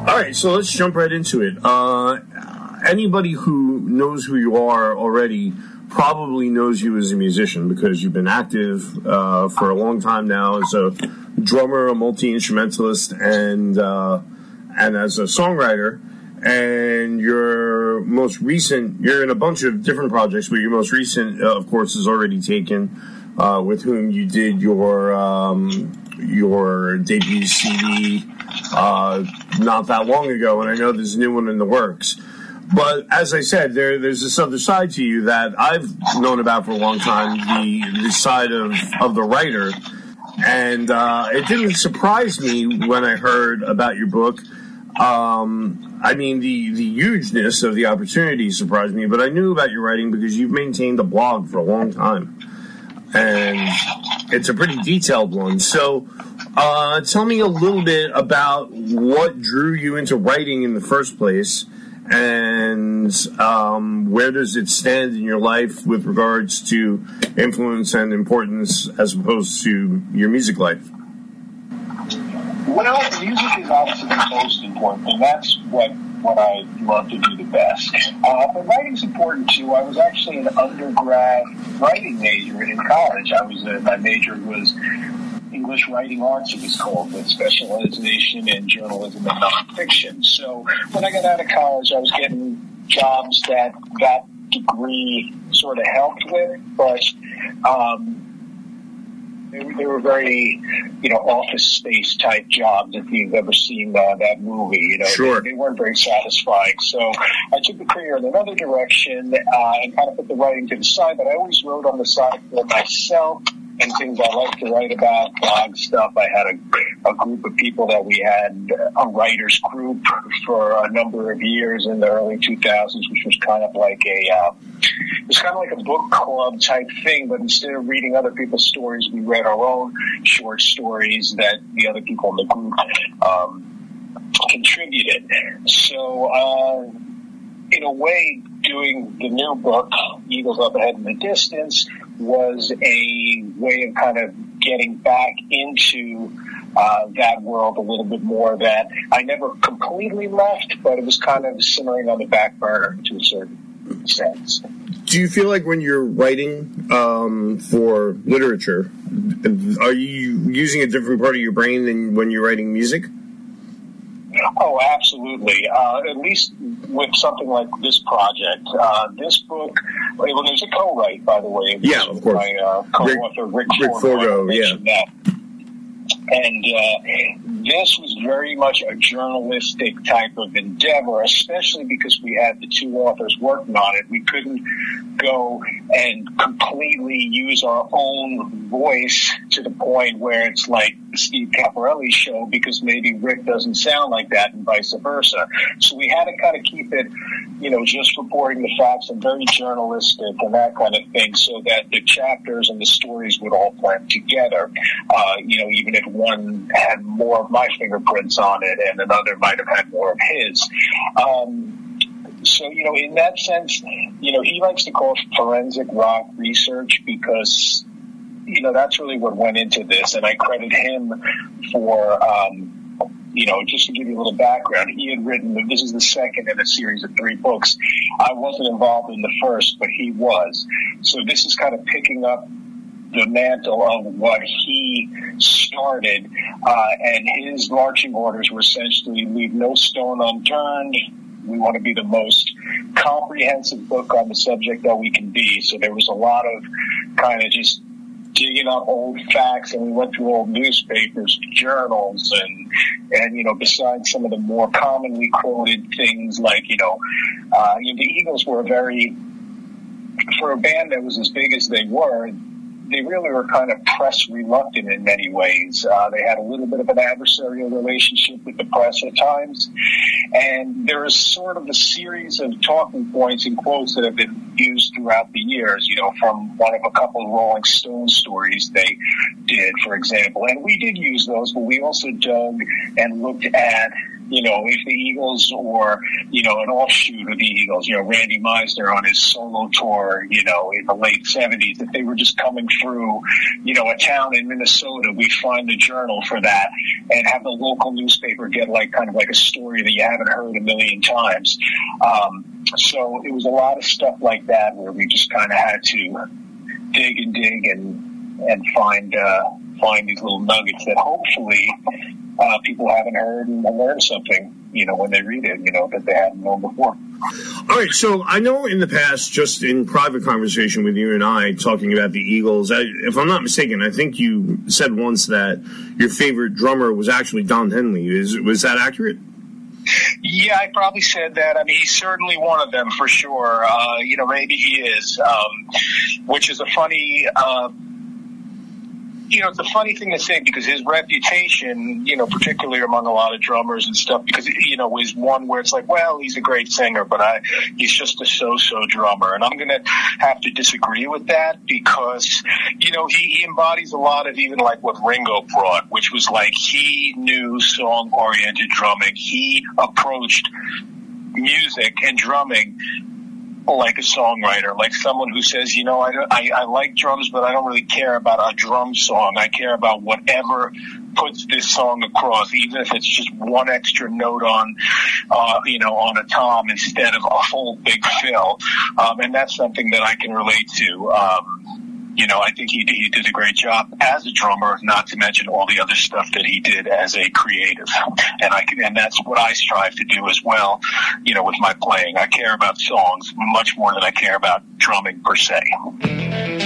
All right, so let's jump right into it. Anybody who knows who you are already probably knows you as a musician because you've been active for a long time now as a drummer, a multi-instrumentalist, and as a songwriter. And your most recent, you're in a bunch of different projects, but your most recent, of course, is Already Taken, with whom you did your debut CD not that long ago, and I know there's a new one in the works. But as I said, there's this other side to you that I've known about for a long time, the side of the writer. And it didn't surprise me when I heard about your book. I mean, the hugeness of the opportunity surprised me, but I knew about your writing because you've maintained a blog for a long time. And it's a pretty detailed one. So tell me a little bit about what drew you into writing in the first place, and where does it stand in your life with regards to influence and importance as opposed to your music life? Well, music is obviously the most important, and that's what I love to do the best. But writing's important too. I was actually an undergrad writing major in college. My major was English Writing Arts, it was called, with specialization in journalism and nonfiction. So when I got out of college, I was getting jobs that degree sort of helped with, but they were very, office space type jobs, if you've ever seen that movie. Sure. They weren't very satisfying. So I took the career in another direction and kind of put the writing to the side, but I always wrote on the side for myself and things I like to write about, blog stuff. I had a group of people that we had a writers group for a number of years in the early 2000s, which was kind of like a book club type thing, but instead of reading other people's stories, we read our own short stories that the other people in the group contributed. So, in a way, doing the new book, Eagles Up Ahead in the Distance, was a way of kind of getting back into that world a little bit more that I never completely left, but it was kind of simmering on the back burner to a certain sense. Do you feel like when you're writing for literature, are you using a different part of your brain than when you're writing music? Oh, absolutely. At least with something like this project. This book, well, there's a co-write, by the way. Yeah, of course. My co-author, Rick Forgo. Yeah. That. And this was very much a journalistic type of endeavor, especially because we had the two authors working on it. We couldn't go and completely use our own voice to the point where it's like the Steve Caporelli show, because maybe Rick doesn't sound like that and vice versa. So we had to kind of keep it, just reporting the facts and very journalistic and that kind of thing, so that the chapters and the stories would all blend together. Even if one had more of my fingerprints on it and another might have had more of his. So, in that sense, he likes to call it forensic rock research because, that's really what went into this. And I credit him for, just to give you a little background, he had written, this is the second in a series of 3 books. I wasn't involved in the first, but he was. So this is kind of picking up the mantle of what he started, and his marching orders were essentially leave no stone unturned. We want to be the most comprehensive book on the subject that we can be. So there was a lot of kind of just digging up old facts, and we went through old newspapers, journals, and besides some of the more commonly quoted things like, the Eagles were for a band that was as big as they were, they really were kind of press reluctant in many ways. They had a little bit of an adversarial relationship with the press at times. And there is sort of a series of talking points and quotes that have been used throughout the years, from one of a couple of Rolling Stone stories they did, for example. And we did use those, but we also dug and looked at if the Eagles or, an offshoot of the Eagles, Randy Meisner on his solo tour, in the late 70s, if they were just coming through, a town in Minnesota, we'd find the journal for that and have the local newspaper get kind of a story that you haven't heard a million times. So it was a lot of stuff like that where we just kind of had to dig and find these little nuggets that hopefully people haven't heard and learn something, when they read it, that they hadn't known before. All right, so I know in the past, just in private conversation with you and I, talking about the Eagles, if I'm not mistaken, I think you said once that your favorite drummer was actually Don Henley. Was that accurate? Yeah, I probably said that. I mean, he's certainly one of them for sure. Maybe he is, which is a funny... it's a funny thing to say because his reputation, particularly among a lot of drummers and stuff, because, is one where it's well, he's a great singer, but he's just a so-so drummer. And I'm going to have to disagree with that because, he embodies a lot of even what Ringo brought, which was he knew song-oriented drumming. He approached music and drumming like a songwriter, like someone who says, I like drums, but I don't really care about a drum song. I care about whatever puts this song across, even if it's just one extra note on a tom instead of a full big fill. And that's something that I can relate to. I think he did a great job as a drummer, not to mention all the other stuff that he did as a creative. And that's what I strive to do as well, with my playing. I care about songs much more than I care about drumming per se.